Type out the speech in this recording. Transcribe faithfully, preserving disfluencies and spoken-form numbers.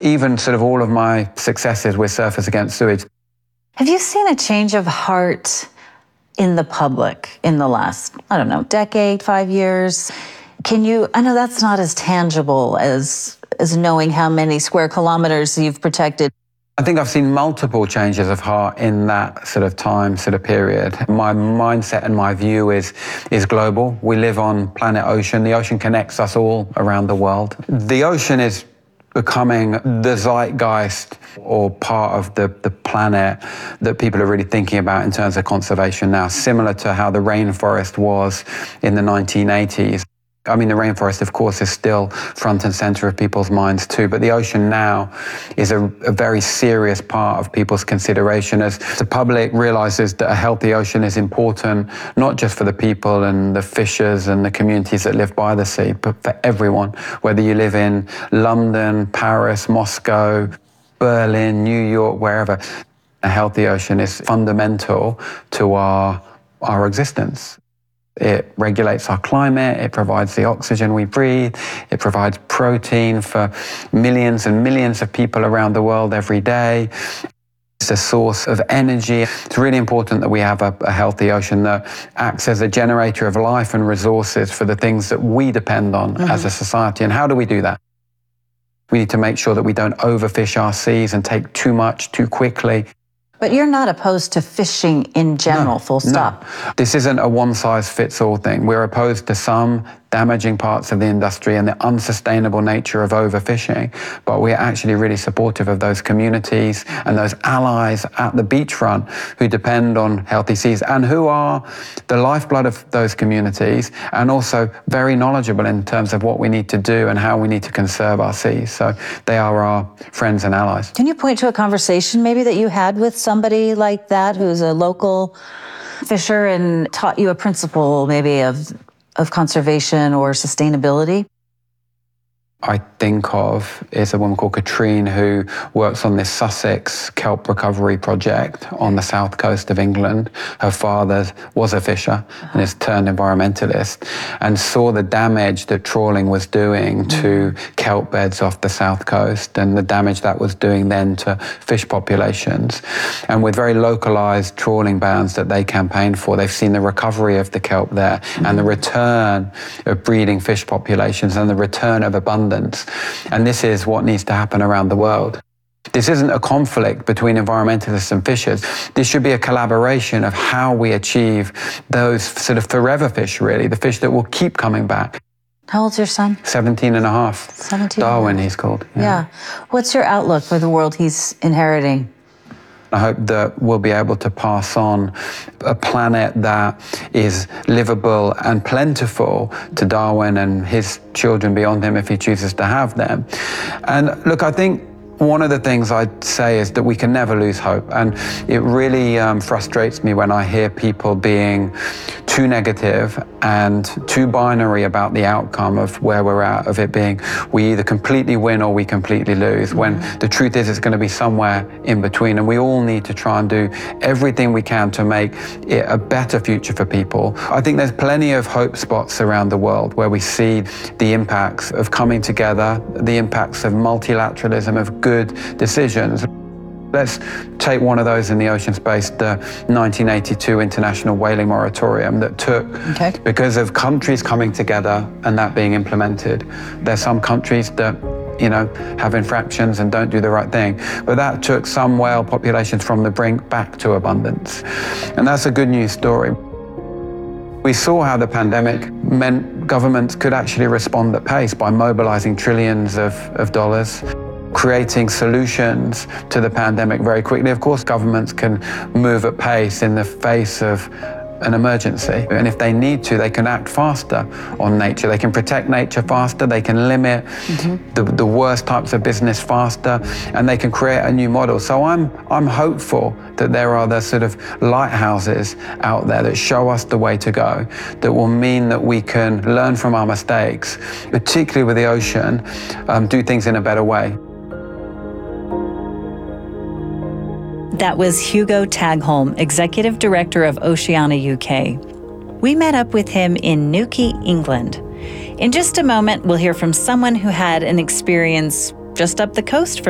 even sort of all of my successes with Surfers Against Sewage. Have you seen a change of heart in the public in the last, I don't know, decade, five years? Can you, I know that's not as tangible as, as knowing how many square kilometers you've protected. I think I've seen multiple changes of heart in that sort of time, sort of period. My mindset and my view is, is global. We live on planet ocean. The ocean connects us all around the world. The ocean is becoming the zeitgeist or part of the, the planet that people are really thinking about in terms of conservation now, similar to how the rainforest was in the nineteen eighties. I mean, the rainforest, of course, is still front and center of people's minds too, but the ocean now is a, a very serious part of people's consideration as the public realizes that a healthy ocean is important, not just for the people and the fishers and the communities that live by the sea, but for everyone, whether you live in London, Paris, Moscow, Berlin, New York, wherever. A healthy ocean is fundamental to our, our existence. It regulates our climate, it provides the oxygen we breathe, it provides protein for millions and millions of people around the world every day. It's a source of energy. It's really important that we have a, a healthy ocean that acts as a generator of life and resources for the things that we depend on mm-hmm. as a society. And how do we do that? We need to make sure that we don't overfish our seas and take too much too quickly. But you're not opposed to fishing in general, no, full stop. No. This isn't a one-size-fits-all thing. We're opposed to some damaging parts of the industry and the unsustainable nature of overfishing, but we're actually really supportive of those communities and those allies at the beachfront who depend on healthy seas and who are the lifeblood of those communities and also very knowledgeable in terms of what we need to do and how we need to conserve our seas. So they are our friends and allies. Can you point to a conversation maybe that you had with somebody like that who's a local fisher and taught you a principle maybe of of conservation or sustainability? I think of is a woman called Katrine who works on this Sussex kelp recovery project on the south coast of England. Her father was a fisher uh-huh. and is turned environmentalist and saw the damage that trawling was doing mm. to kelp beds off the south coast and the damage that was doing then to fish populations. And with very localized trawling bans that they campaigned for, they've seen the recovery of the kelp there mm. and the return of breeding fish populations and the return of abundance. And this is what needs to happen around the world. This isn't a conflict between environmentalists and fishers. This should be a collaboration of how we achieve those sort of forever fish, really, the fish that will keep coming back. How old's your son? seventeen and a half. seventeen. Darwin, he's called. Yeah. yeah. What's your outlook for the world he's inheriting? I hope that we'll be able to pass on a planet that is livable and plentiful to Darwin and his children beyond him if he chooses to have them. And look, I think one of the things I'd say is that we can never lose hope. And it really um, frustrates me when I hear people being too negative and too binary about the outcome of where we're at, of it being we either completely win or we completely lose, mm-hmm. when the truth is it's going to be somewhere in between. And we all need to try and do everything we can to make it a better future for people. I think there's plenty of hope spots around the world where we see the impacts of coming together, the impacts of multilateralism, of good decisions. Let's take one of those in the ocean space, the nineteen eighty-two International Whaling Moratorium that took, okay. because of countries coming together and that being implemented. There's some countries that, you know, have infractions and don't do the right thing. But that took some whale populations from the brink back to abundance. And that's a good news story. We saw how the pandemic meant governments could actually respond at pace by mobilizing trillions of, of dollars, creating solutions to the pandemic very quickly. Of course, governments can move at pace in the face of an emergency. And if they need to, they can act faster on nature. They can protect nature faster, they can limit mm-hmm. the, the worst types of business faster, and they can create a new model. So I'm, I'm hopeful that there are the sort of lighthouses out there that show us the way to go, that will mean that we can learn from our mistakes, particularly with the ocean, um, do things in a better way. That was Hugo Tagholm, Executive Director of Oceana U K. We met up with him in Newquay, England. In just a moment, we'll hear from someone who had an experience just up the coast from